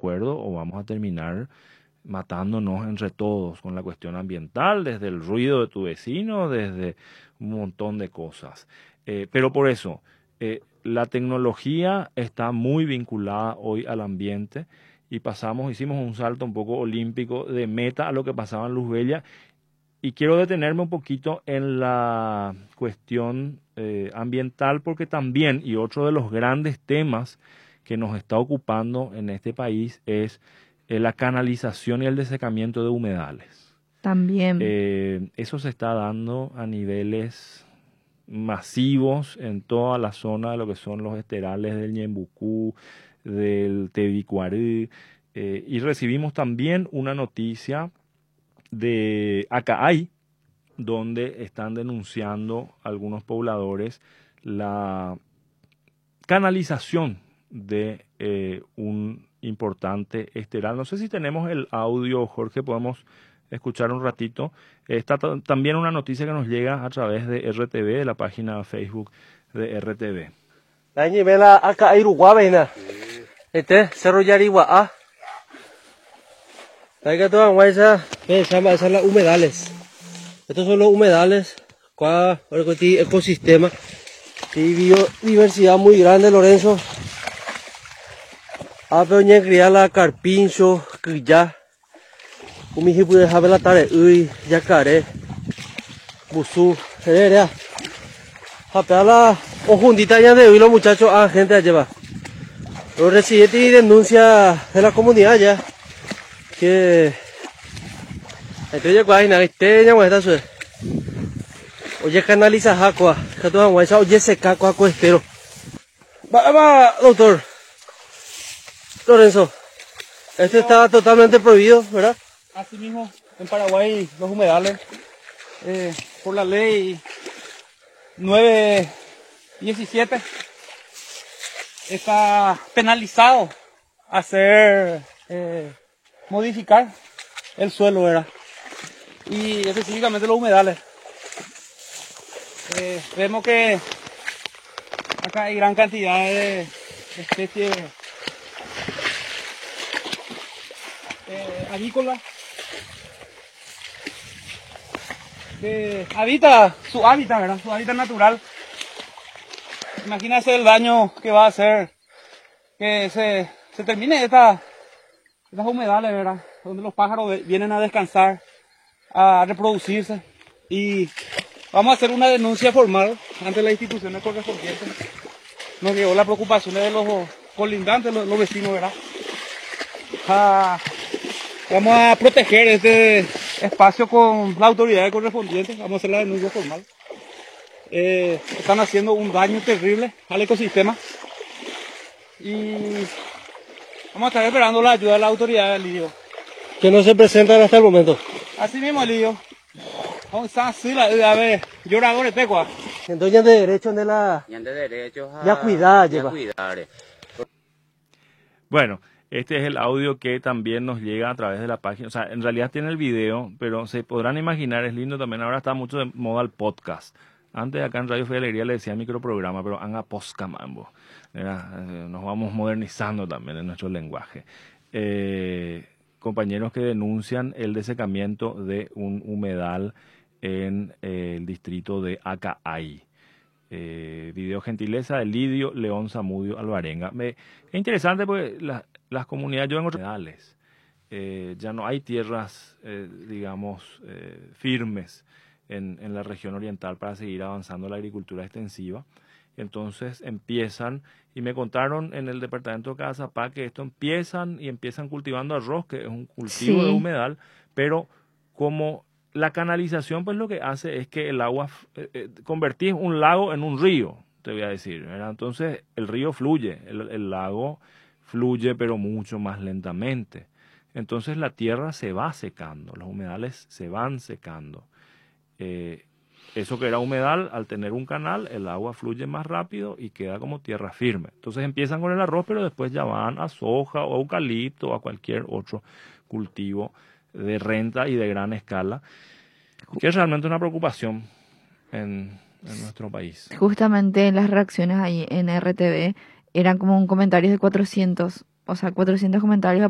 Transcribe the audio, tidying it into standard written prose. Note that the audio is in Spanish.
acuerdo o vamos a terminar matándonos entre todos con la cuestión ambiental, desde el ruido de tu vecino, desde un montón de cosas. Pero por eso, la tecnología está muy vinculada hoy al ambiente y hicimos un salto un poco olímpico de meta a lo que pasaba en Luz Bella. Y quiero detenerme un poquito en la cuestión ambiental porque también, y otro de los grandes temas que nos está ocupando en este país es la canalización y el desecamiento de humedales. También. Eso se está dando a niveles masivos en toda la zona de lo que son los esterales del Ñembucú, del Tebicuarí, y recibimos también una noticia de Acaay, donde están denunciando algunos pobladores la canalización de un importante esteral. No sé si tenemos el audio, Jorge, podemos escuchar un ratito. Está también una noticia que nos llega a través de RTV, de la página Facebook de RTV. La acá Uruguay, Cerro Yariguá. Esas son las humedales. Estos son los humedales. Ecosistema y biodiversidad muy grande, Lorenzo. Apeña cría la carpincho, crilla. Umiji puede dejar la tare, yacaré, busú, heredera. Apela o juntita ya de hoy los muchachos gente allá va. Los residentes y denuncia de la comunidad ya. Que entonces guayna ya guayna su oye canaliza jacua que tú guaysa oye se cacua cuestero va doctor Lorenzo, esto está totalmente prohibido, ¿verdad? Así mismo en Paraguay los humedales por la ley 917 está penalizado hacer modificar el suelo, ¿verdad? Y específicamente los humedales. Vemos que acá hay gran cantidad de especies avícolas que habita su hábitat, ¿verdad? Su hábitat natural. Imagínense el daño que va a hacer que se termine estas humedales, ¿verdad? Donde los pájaros vienen a descansar, a reproducirse. Y vamos a hacer una denuncia formal ante las instituciones correspondientes. Nos llegó la preocupación de los colindantes, los vecinos, ¿verdad? Vamos a proteger este espacio con la autoridad correspondiente. Vamos a hacer la denuncia formal. Están haciendo un daño terrible al ecosistema. Y vamos a estar esperando la ayuda de la autoridad del Lidio. Que no se presentan hasta el momento. Así mismo, Lidio. Vamos a ver, lloradores tecua. Entonces ya de derecho de la. Ya cuidar, lleva. Bueno, este es el audio que también nos llega a través de la página. O sea, en realidad tiene el video, pero se podrán imaginar, es lindo también. Ahora está mucho de moda el podcast. Antes acá en Radio Fe de Alegría le decía microprograma, pero anga posca mambo. Nos vamos modernizando también en nuestro lenguaje. Compañeros que denuncian el desecamiento de un humedal en el distrito de Acaay. Video gentileza de Lidio León Zamudio Alvarenga. Es interesante porque las comunidades, yo vengo de humedales. Ya no hay tierras, firmes en la región oriental para seguir avanzando la agricultura extensiva. Entonces empiezan, y me contaron en el departamento de Cazapá que empiezan cultivando arroz, que es un cultivo de humedal, pero como la canalización pues lo que hace es que el agua, convertís un lago en un río, te voy a decir, ¿verdad? Entonces el río fluye, el lago fluye pero mucho más lentamente. Entonces la tierra se va secando, los humedales se van secando. Eso que era humedal, al tener un canal, el agua fluye más rápido y queda como tierra firme. Entonces empiezan con el arroz, pero después ya van a soja o a eucalipto o a cualquier otro cultivo de renta y de gran escala, que es realmente una preocupación en nuestro país. Justamente las reacciones ahí en RTV eran como un comentario de 400, o sea, 400 comentarios